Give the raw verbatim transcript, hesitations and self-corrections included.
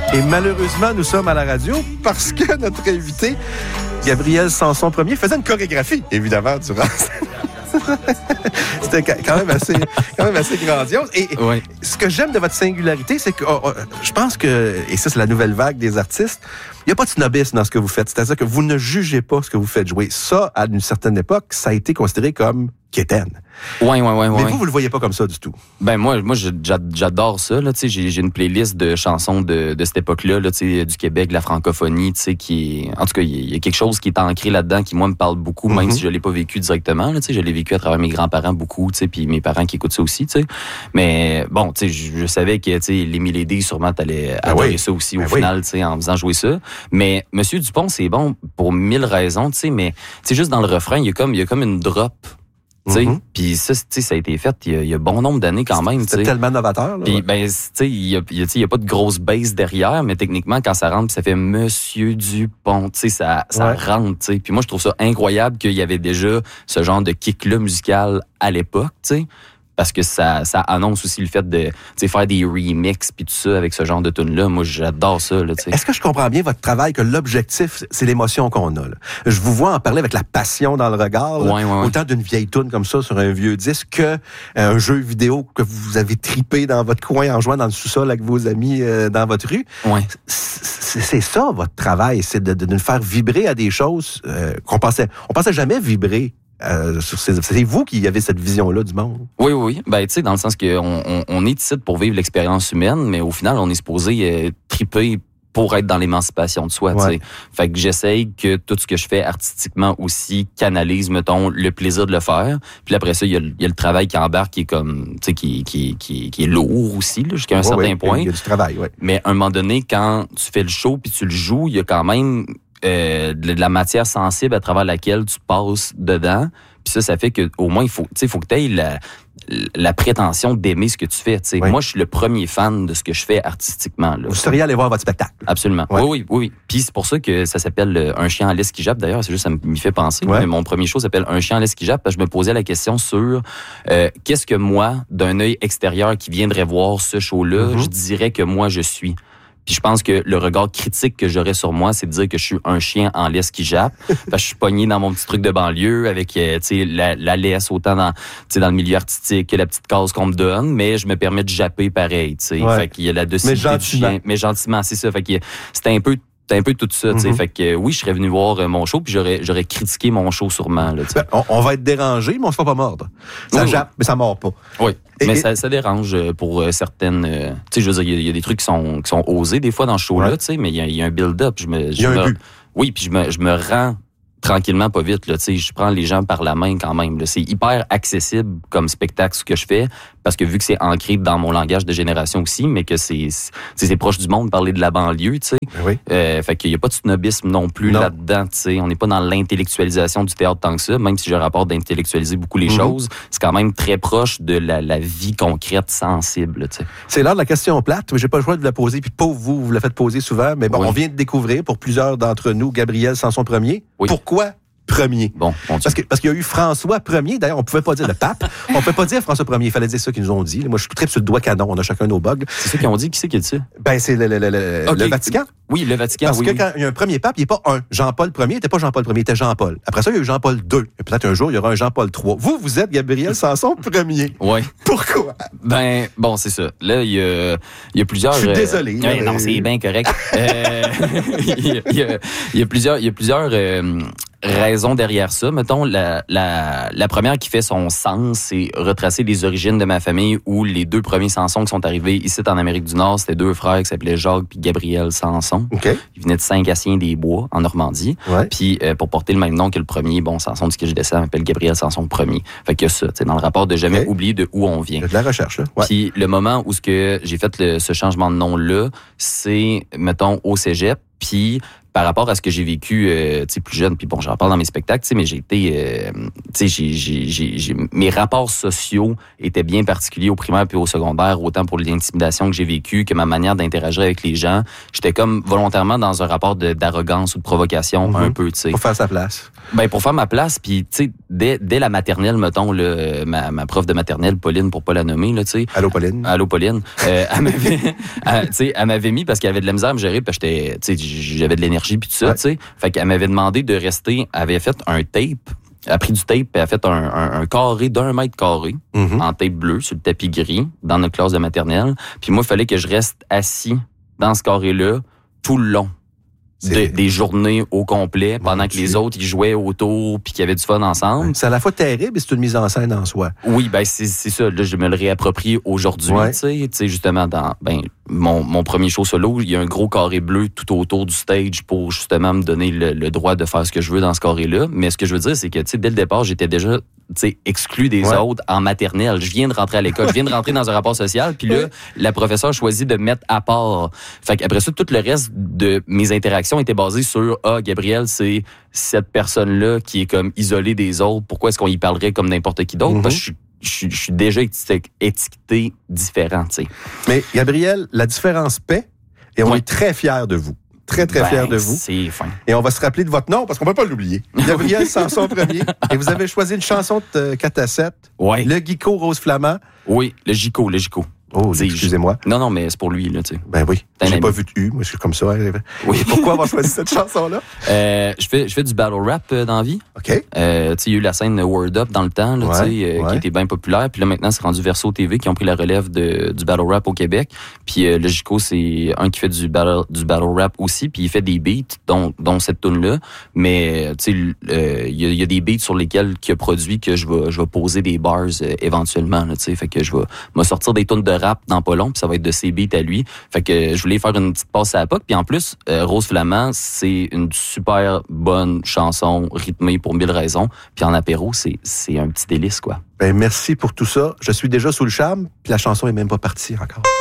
Et malheureusement, nous sommes à la radio parce que notre invité, Gabriel Sanson Premier, faisait une chorégraphie, évidemment, durant... C'était quand même assez, quand même assez grandiose. Et oui. Ce que j'aime de votre singularité, c'est que oh, oh, je pense que, et ça, c'est la nouvelle vague des artistes, il n'y a pas de snobisme dans ce que vous faites. C'est-à-dire que vous ne jugez pas ce que vous faites jouer. Ça, à une certaine époque, ça a été considéré comme quétaine. Oui, oui, oui. Mais ouais. vous, vous le voyez pas comme ça du tout. Ben moi, moi j'adore ça. Là, j'ai, j'ai une playlist de chansons de, de cette époque-là, là, du Québec, de la francophonie, qui est... En tout cas, il y a quelque chose qui est ancré là-dedans qui, moi, me parle beaucoup, mm-hmm. même si je l'ai pas vécu directement. Là, je l'ai vécu à travers mes grands-parents beaucoup, puis mes parents qui écoutent ça aussi. T'sais. Mais bon, je, je savais que les Milady, sûrement, t'allais ben adorer oui. ça aussi ben au oui. final, en faisant jouer ça. Mais Monsieur Dupont, c'est bon pour mille raisons, mais juste dans le refrain, il y a comme, il y a comme une drop. Mm-hmm. Puis ça, ça a été fait il y a, il y a bon nombre d'années quand même. C'est tellement novateur. Là, puis ouais. ben, il y a, il y a pas de grosse base derrière, mais techniquement, quand ça rentre, ça fait Monsieur Dupont, ça, ça ouais. rentre. T'sais. Puis moi, je trouve ça incroyable qu'il y avait déjà ce genre de kick-là musical à l'époque, t'sais. Parce que ça, ça annonce aussi le fait de faire des remixes puis tout ça avec ce genre de tune-là. Moi, j'adore ça. Là, est-ce que je comprends bien votre travail, que l'objectif, c'est l'émotion qu'on a? Là? Je vous vois en parler avec la passion dans le regard, ouais, ouais, ouais. autant d'une vieille tune comme ça sur un vieux disque que un jeu vidéo que vous avez tripé dans votre coin en jouant dans le sous-sol avec vos amis euh, dans votre rue. Ouais. C'est, c'est ça, votre travail, c'est de, de nous faire vibrer à des choses euh, qu'on pensait, on pensait jamais vibrer. Euh, c'est, c'est vous qui avez cette vision-là du monde. Oui, oui. Ben, tu sais, dans le sens qu'on on, on est ici pour vivre l'expérience humaine, mais au final, on est supposé euh, triper pour être dans l'émancipation de soi. Ouais. Fait que j'essaye que tout ce que je fais artistiquement aussi canalise, mettons, le plaisir de le faire. Puis après ça, il y a, y a le travail qui embarque, qui est comme, tu sais, qui, qui, qui, qui est lourd aussi, là, jusqu'à un ouais, certain ouais, point. Il y a du travail, oui. Mais à un moment donné, quand tu fais le show puis tu le joues, il y a quand même euh, de la matière sensible à travers laquelle tu passes dedans. Puis ça, ça fait que au moins, il faut, tu sais, faut que tu aies la, la prétention d'aimer ce que tu fais. Tu sais, oui. Moi, je suis le premier fan de ce que je fais artistiquement. Là. Vous seriez allé voir votre spectacle. Absolument. Ouais. Oui, oui, oui. Puis c'est pour ça que ça s'appelle Un chien en laisse qui jappe. D'ailleurs, c'est juste ça m'y fait penser. Ouais. Mais mon premier show s'appelle Un chien en laisse qui jappe parce que je me posais la question sur euh, qu'est-ce que moi, d'un œil extérieur qui viendrait voir ce show-là, mm-hmm. je dirais que moi je suis. Puis je pense que le regard critique que j'aurais sur moi, c'est de dire que je suis un chien en laisse qui jappe. Parce que je suis pogné dans mon petit truc de banlieue avec euh, tu sais la, la laisse autant dans tu sais dans le milieu artistique que la petite case qu'on me donne, mais je me permets de japper pareil, tu sais. Ouais. Fait qu'il y a la docilité du chien, mais gentiment, c'est ça. Fait que c'était un peu C'est un peu tout ça, tu sais. Mm-hmm. Fait que oui, je serais venu voir mon show, puis j'aurais, j'aurais critiqué mon show sûrement. Là, ben, on, on va être dérangé, mais on se fait pas mordre. Ça oui, jappe, oui. mais ça mord pas. Oui, et, mais et... Ça, ça dérange pour certaines... Euh, tu sais, je veux dire, il y, y a des trucs qui sont, qui sont osés des fois dans ce show-là, ouais. tu sais, mais il y, y a un build-up. Je me, il y a me, un but. Oui, puis je me, je me rends tranquillement, pas vite, là, tu sais, je prends les gens par la main quand même, là. C'est hyper accessible comme spectacle ce que je fais, parce que vu que c'est ancré dans mon langage de génération aussi, mais que c'est, c'est, c'est proche du monde, parler de la banlieue, tu sais. Oui. Euh, fait qu'il y a pas de snobisme non plus non. là-dedans, tu sais. On n'est pas dans l'intellectualisation du théâtre tant que ça, même si je rapporte d'intellectualiser beaucoup les mm-hmm. choses, c'est quand même très proche de la, la vie concrète, sensible, tu sais. C'est l'heure de la question plate, mais j'ai pas le choix de vous la poser, puis pauvre vous, vous la faites poser souvent, mais bon, oui. on vient de découvrir pour plusieurs d'entre nous Gabriel Sanson Premier. Oui. Pourquoi Premier? Bon, parce que parce qu'il y a eu François Premier. D'ailleurs, on pouvait pas dire le pape. On pouvait pas dire François Premier. Il fallait dire ça qu'ils nous ont dit. Moi, je suis très sur le doigt canon. On a chacun nos bugs. C'est ça qu'ils ont dit. Qui c'est qui a dit ça? Ben, c'est le, le, le, le, okay. le Vatican. Oui, le Vatican. Parce oui, que oui. quand il y a un premier pape, il n'est pas un. Jean-Paul Premier, il n'était pas Jean-Paul Premier, il était Jean-Paul. Après ça, il y a eu Jean-Paul deux. Et peut-être un jour, il y aura un Jean-Paul trois. Vous, vous êtes Gabriel Sanson Premier. Oui. Pourquoi? Ben, bon, c'est ça. Là, il y a, il y a plusieurs. Je suis désolé. Euh, mais... Non, c'est bien correct. euh, il, y a, il, y a, il y a plusieurs, il y a plusieurs euh, raisons derrière ça. Mettons, la, la, la première qui fait son sens, c'est retracer les origines de ma famille où les deux premiers Sanson qui sont arrivés ici en Amérique du Nord, c'était deux frères qui s'appelaient Jacques puis Gabriel Sanson. Okay. Ils venaient de Saint-Gatien-des-Bois, en Normandie. Ouais. Puis, euh, pour porter le même nom que le premier, bon, Sanson, de ce que je descends, m'appelle Gabriel Sanson Premier. Fait que ça, tu sais, dans le rapport de jamais okay. oublier de où on vient. Il y a de la recherche, là. Ouais. Puis, le moment où ce que j'ai fait le, ce changement de nom-là, c'est, mettons, au cégep. Puis, par rapport à ce que j'ai vécu, euh, tu sais, plus jeune, puis bon, j'en parle dans mes spectacles, tu sais, mais j'ai été, euh, tu sais, j'ai, j'ai, j'ai, j'ai, mes rapports sociaux étaient bien particuliers au primaire puis au secondaire, autant pour l'intimidation que j'ai vécue que ma manière d'interagir avec les gens. J'étais comme volontairement dans un rapport de, d'arrogance ou de provocation, mm-hmm. un peu, tu sais. Pour faire sa place. Ben, pour faire ma place, puis, tu sais, dès, dès la maternelle, mettons, là, ma, ma prof de maternelle, Pauline, pour pas la nommer, là, tu sais. Allô, Pauline. Allô, Pauline. Euh, elle m'avait, tu sais, elle m'avait mis parce qu'elle avait de la misère à me gérer, puis j'étais, tu sais, j'avais de l'énergie puis tout ça, ouais. tu sais. Fait qu'elle m'avait demandé de rester, elle avait fait un tape, elle a pris du tape et elle a fait un, un, un carré d'un mètre carré mm-hmm. en tape bleu sur le tapis gris dans notre classe de maternelle. Puis moi, il fallait que je reste assis dans ce carré-là tout le long. De, des journées au complet, pendant que les autres, ils jouaient autour puis qu'ils avaient du fun ensemble. C'est à la fois terrible et c'est une mise en scène en soi. Oui, ben c'est, c'est ça. Là, je me le réapproprie aujourd'hui, ouais. tu sais. Tu sais, justement, dans ben mon, mon premier show solo, il y a un gros carré bleu tout autour du stage pour justement me donner le, le droit de faire ce que je veux dans ce carré-là. Mais ce que je veux dire, c'est que, tu sais, dès le départ, j'étais déjà t'sais, exclu des ouais. autres en maternelle. Je viens de rentrer à l'école, je viens de rentrer dans un rapport social, puis là, la professeure choisit de me mettre à part. Fait qu'après ça, tout le reste de mes interactions était basé sur « Ah, Gabriel, c'est cette personne-là qui est comme isolée des autres. Pourquoi est-ce qu'on y parlerait comme n'importe qui d'autre? Mm-hmm. » Parce que je suis Je suis, je suis déjà étiqueté différent, tu sais. Mais Gabriel, la différence paie et on ouais. est très fiers de vous. Très, très ben, fiers de vous. C'est fin. Et on va se rappeler de votre nom parce qu'on ne peut pas l'oublier. Gabriel Sanson premier. Et vous avez choisi une chanson de quatre à sept. Ouais. Le Guico Rose Flamand. Oui, le Gico, le Gico. Oh, excusez-moi. Non, non, mais c'est pour lui, là, tu sais. Ben oui. J'ai ami. Pas vu de U, moi, je suis comme ça. Oui. Pourquoi avoir choisi cette chanson-là? Euh, je fais, je fais du battle rap euh, dans la vie. OK. Euh, tu sais, il y a eu la scène Word Up dans le temps, là, ouais, tu sais, euh, ouais. qui était bien populaire. Puis là, maintenant, c'est rendu Verso T V qui ont pris la relève de, du battle rap au Québec. Puis euh, le Gico, c'est un qui fait du battle, du battle rap aussi. Puis il fait des beats, dont, dont cette tune-là. Mais, tu sais, il euh, y, a, y a des beats sur lesquels il a produit que je vais, je vais poser des bars euh, éventuellement, là, tu sais. Fait que je vais me sortir des tunes de rap dans pas long. Ça va être de ses beats à lui. Fait que je voulais faire une petite passe à la P O C. Puis en plus, euh, Rose Flamand, c'est une super bonne chanson rythmée pour mille raisons. Puis en apéro, c'est, c'est un petit délice, quoi. Ben, merci pour tout ça. Je suis déjà sous le charme, puis la chanson est même pas partie encore.